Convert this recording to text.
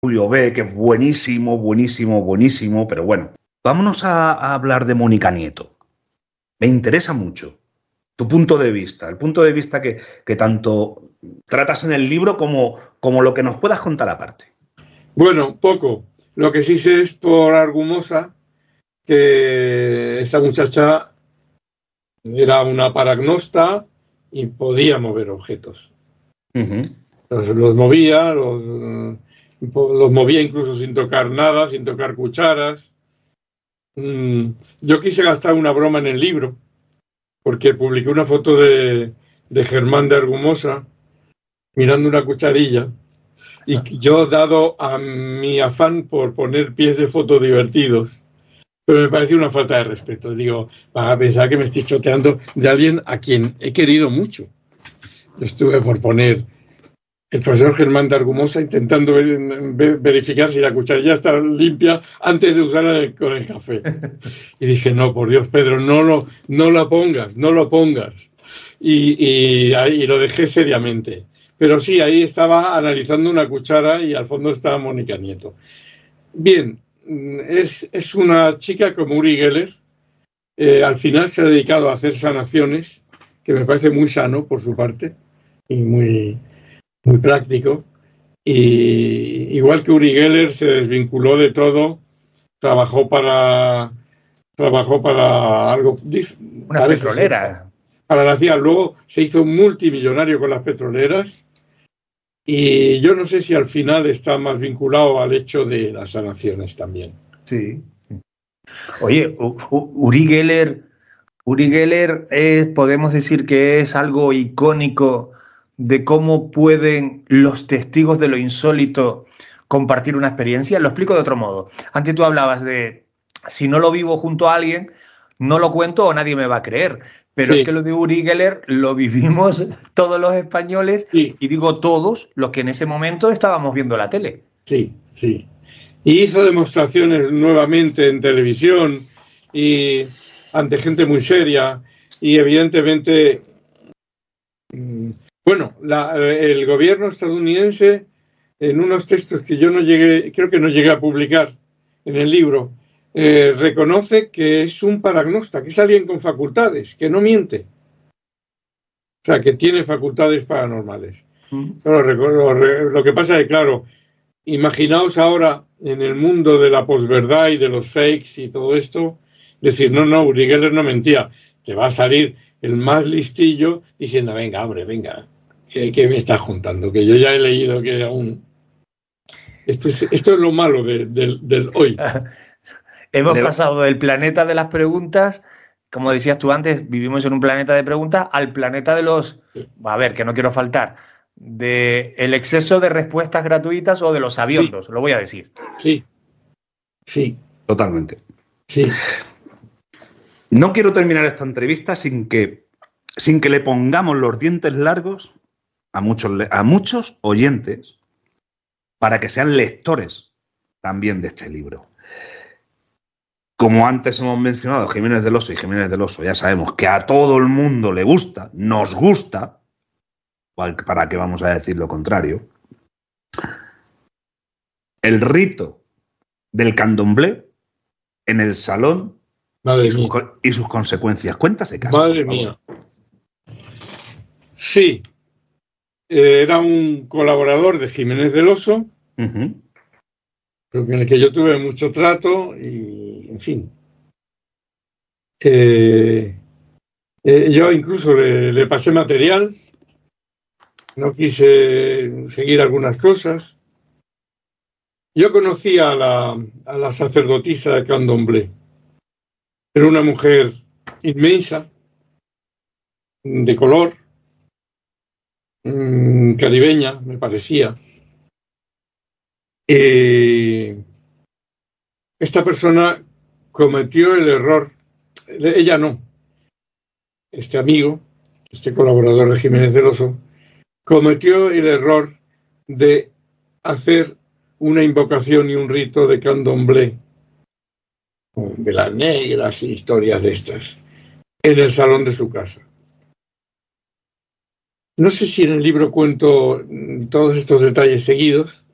Julio B, que es buenísimo, buenísimo, buenísimo, pero bueno, vámonos a hablar de Mónica Nieto. Me interesa mucho tu punto de vista, el punto de vista que tanto tratas en el libro como lo que nos puedas contar aparte. Bueno, poco. Lo que sí sé es por Argumosa que esa muchacha era una paragnosta y podía mover objetos. Uh-huh. Los movía incluso sin tocar nada, sin tocar cucharas. Yo quise gastar una broma en el libro, porque publiqué una foto de Germán de Argumosa mirando una cucharilla, y yo, dado a mi afán por poner pies de foto divertidos, pero me pareció una falta de respeto. Digo, van a pensar que me estoy choteando de alguien a quien he querido mucho. Estuve por poner el profesor Germán de Argumosa intentando verificar si la cucharilla está limpia antes de usarla con el café. Y dije, no, por Dios, Pedro, no la pongas, no lo pongas. Y lo dejé seriamente. Pero sí, ahí estaba analizando una cuchara y al fondo estaba Mónica Nieto. Bien, es una chica como Uri Geller. Al final se ha dedicado a hacer sanaciones, que me parece muy sano por su parte y muy práctico. Y igual que Uri Geller se desvinculó de todo, trabajó para algo, una petrolera, para la CIA. Luego se hizo multimillonario con las petroleras, y yo no sé si al final está más vinculado al hecho de las sanaciones también. Sí. Oye, Uri Geller podemos decir que es algo icónico de cómo pueden los testigos de lo insólito compartir una experiencia. Lo explico de otro modo. Antes tú hablabas de, si no lo vivo junto a alguien, no lo cuento o nadie me va a creer. Pero sí, es que lo de Uri Geller lo vivimos todos los españoles, sí, y digo todos los que en ese momento estábamos viendo la tele. Sí, sí. Y hizo demostraciones nuevamente en televisión y ante gente muy seria, y evidentemente, bueno, el gobierno estadounidense, en unos textos que yo creo que no llegué a publicar en el libro, reconoce que es un paragnosta, que es alguien con facultades, que no miente. O sea, que tiene facultades paranormales. Lo que pasa es que, claro, imaginaos ahora en el mundo de la posverdad y de los fakes y todo esto, decir, no, Uri Geller no mentía, te va a salir el más listillo diciendo, venga, hombre, venga, ¿qué me estás juntando? Que yo ya he leído que aún... Esto es lo malo del hoy. Hemos pasado del planeta de las preguntas, como decías tú antes, vivimos en un planeta de preguntas, al planeta de los... A ver, que no quiero faltar, de el exceso de respuestas gratuitas o de los aviondos, sí, lo voy a decir. Sí, sí. Totalmente. Sí. No quiero terminar esta entrevista sin que le pongamos los dientes largos a muchos oyentes para que sean lectores también de este libro. Como antes hemos mencionado, Jiménez del Oso y Jiménez del Oso, ya sabemos que a todo el mundo le gusta, nos gusta, ¿para qué vamos a decir lo contrario? El rito del candomblé en el salón y sus consecuencias. Cuéntase caso. Madre mía. Sí. Era un colaborador de Jiménez del Oso, en el que yo tuve mucho trato y, en fin. Yo incluso le pasé material. No quise seguir algunas cosas. Yo conocí a la sacerdotisa de Candomblé. Era una mujer inmensa, de color, caribeña, me parecía. Esta persona cometió el error, ella no, este amigo, este colaborador de Jiménez del Oso, cometió el error de hacer una invocación y un rito de candomblé, con velas negras y historias de estas, en el salón de su casa. No sé si en el libro cuento todos estos detalles seguidos,